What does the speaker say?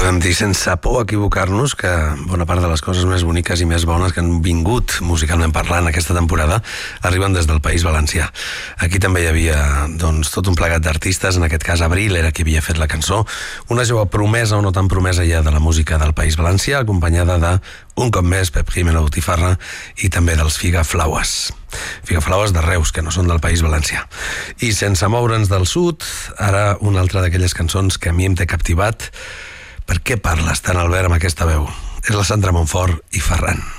Podem dir sense por a equivocar-nos que bona part de les coses més boniques i més bones que han vingut musicalment parlant aquesta temporada arriben des del País Valencià. Aquí també hi havia tot un plegat d'artistes, en aquest cas Abril era qui havia fet la cançó, una jove promesa o no tan promesa ja de la música del País Valencià, acompanyada de, un cop més, Pep Jimeno Botifarra i també dels Figaflaues. Figaflaues de Reus, que no són del País Valencià. I sense moure'ns del sud, ara una altra d'aquelles cançons que a mi em té captivat. Per què parles tant, Albert, amb aquesta veu? És la Sandra Montfort i Ferran.